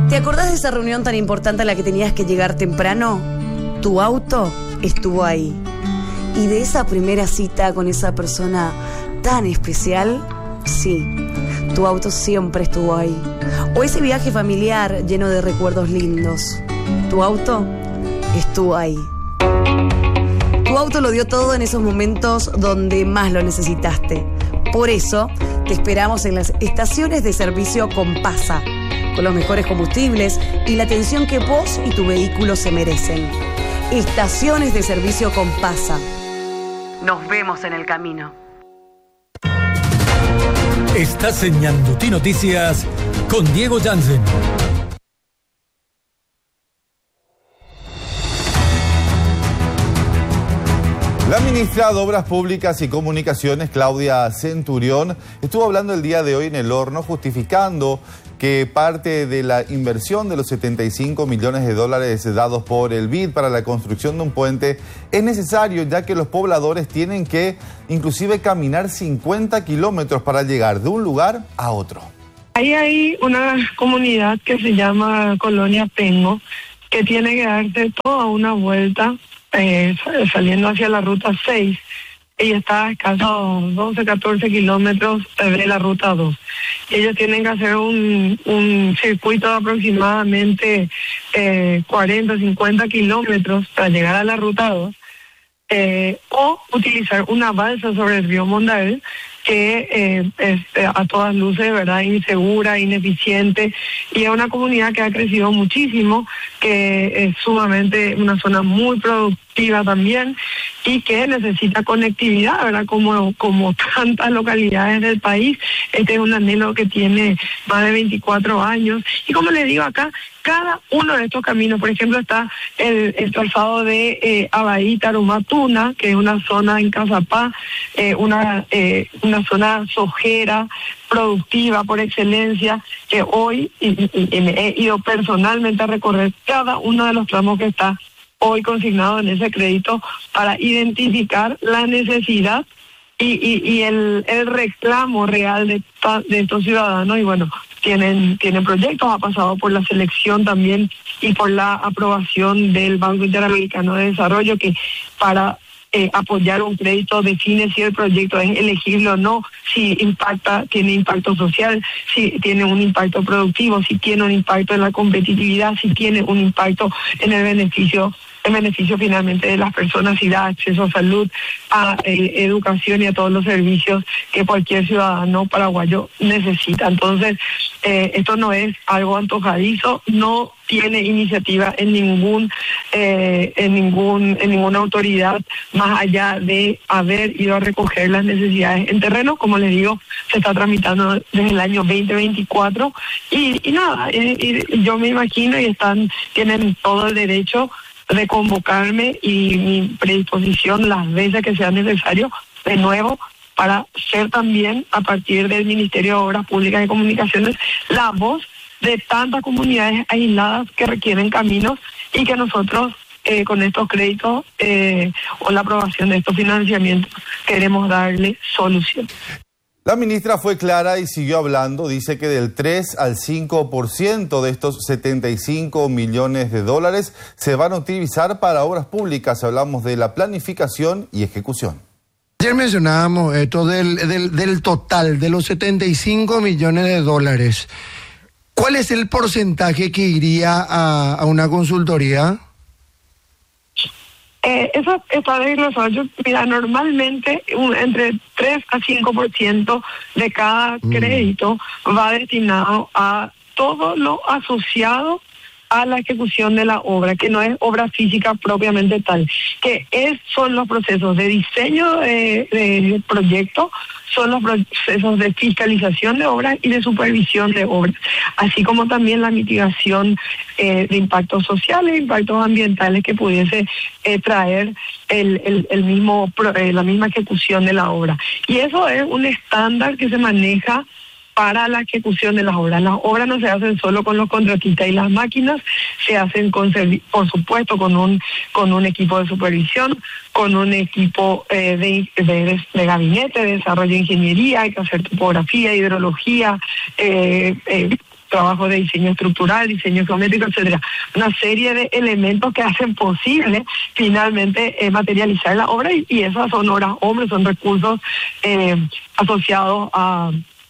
¿Te acordás de esa reunión tan importante a la que tenías que llegar temprano? Tu auto estuvo ahí. Y de esa primera cita con esa persona tan especial, sí, tu auto siempre estuvo ahí. O ese viaje familiar lleno de recuerdos lindos. Tu auto estuvo ahí. Tu auto lo dio todo en esos momentos donde más lo necesitaste. Por eso, te esperamos en las estaciones de servicio Compasa, con los mejores combustibles y la atención que vos y tu vehículo se merecen. Estaciones de servicio Compasa. Nos vemos en el camino. Estás en Ñandutí Noticias con Diego Jansen. La ministra de Obras Públicas y Comunicaciones, Claudia Centurión, estuvo hablando el día de hoy en El Horno, justificando que parte de la inversión de los 75 millones de dólares dados por el BID para la construcción de un puente es necesario, ya que los pobladores tienen que inclusive caminar 50 kilómetros para llegar de un lugar a otro. Ahí hay una comunidad que se llama Colonia Pengo, que tiene que darse toda una vuelta saliendo hacia la ruta 6. Ella está a escasos 12, 14 kilómetros de la ruta 2. Ellos tienen que hacer un circuito de aproximadamente 40, 50 kilómetros para llegar a la ruta 2, o utilizar una balsa sobre el río Mondael, que es a todas luces, ¿verdad?, insegura, ineficiente, y es una comunidad que ha crecido muchísimo, que es sumamente una zona muy productiva también, y que necesita conectividad, ¿verdad?, como tantas localidades del país. Este es un anhelo que tiene más de 24 años, y como les digo acá, cada uno de estos caminos, por ejemplo, está el trazado de Abaí, Tarumatuna, que es una zona en Cazapá, una zona sojera, productiva por excelencia, que hoy he ido personalmente a recorrer cada uno de los tramos que está hoy consignado en ese crédito para identificar la necesidad y el reclamo real de estos ciudadanos. Y bueno, tienen proyectos, ha pasado por la selección también y por la aprobación del Banco Interamericano de Desarrollo, que para apoyar un crédito define si el proyecto es elegible o no, si tiene impacto social, si tiene un impacto productivo, si tiene un impacto en la competitividad, si tiene un impacto en el beneficio finalmente de las personas, y da acceso a salud, a educación y a todos los servicios que cualquier ciudadano paraguayo necesita. Entonces, esto no es algo antojadizo, no tiene iniciativa en ninguna autoridad más allá de haber ido a recoger las necesidades en terreno. Como les digo, se está tramitando desde el año 2024 y nada, yo me imagino y tienen todo el derecho de convocarme, y mi predisposición las veces que sea necesario, de nuevo, para ser también, a partir del Ministerio de Obras Públicas y Comunicaciones, la voz de tantas comunidades aisladas que requieren caminos, y que nosotros con estos créditos o la aprobación de estos financiamientos queremos darle solución. La ministra fue clara y siguió hablando. Dice que del 3 al 5% de estos 75 millones de dólares se van a utilizar para obras públicas. Hablamos de la planificación y ejecución. Ayer mencionábamos esto del total de los 75 millones de dólares. ¿Cuál es el porcentaje que iría a una consultoría? Eso está desglosado. Mira, normalmente entre 3 a 5% de cada crédito va destinado a todo lo asociado a la ejecución de la obra, que no es obra física propiamente tal, son los procesos de diseño de proyecto, son los procesos de fiscalización de obras y de supervisión de obras, así como también la mitigación de impactos sociales, impactos ambientales que pudiese traer la misma ejecución de la obra. Y eso es un estándar que se maneja para la ejecución de las obras. Las obras no se hacen solo con los contratistas y las máquinas, se hacen por supuesto con un equipo de supervisión, con un equipo de gabinete de desarrollo de ingeniería. Hay que hacer topografía, hidrología, trabajos de diseño estructural, diseño geométrico, etcétera. Una serie de elementos que hacen posible finalmente materializar la obra, y esas son horas hombres, son recursos asociados a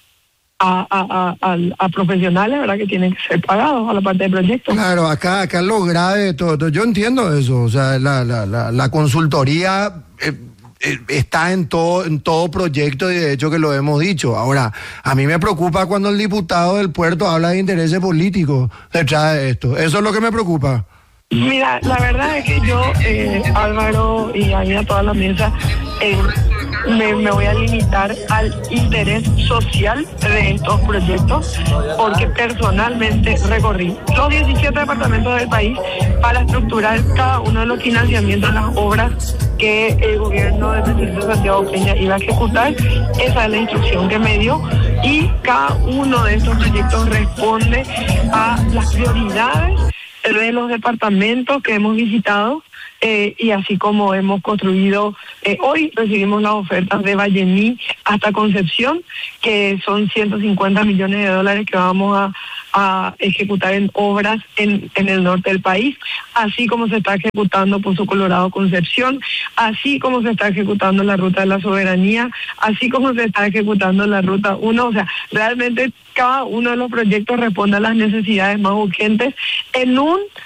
profesionales, ¿verdad?, que tienen que ser pagados a la parte de proyectos. Claro, acá lo grave de todo, yo entiendo eso, o sea, la consultoría está en todo proyecto, y de hecho que lo hemos dicho. Ahora, a mí me preocupa cuando el diputado del puerto habla de intereses políticos detrás de esto. Eso es lo que me preocupa. Mira, la verdad es que yo, Álvaro, y ahí a toda la mesa, me voy a limitar al interés social de estos proyectos, porque personalmente recorrí los 17 departamentos del país para estructurar cada uno de los financiamientos de las obras que el gobierno del presidente Santiago Peña iba a ejecutar. Esa es la instrucción que me dio, y cada uno de estos proyectos responde a las prioridades de los departamentos que hemos visitado, y así como hemos construido, hoy recibimos las ofertas de Vallemí hasta Concepción, que son 150 millones de dólares que vamos a ejecutar en obras en el norte del país, así como se está ejecutando Pozo Colorado Concepción, así como se está ejecutando la Ruta de la Soberanía, así como se está ejecutando la Ruta 1, o sea, realmente cada uno de los proyectos responde a las necesidades más urgentes en un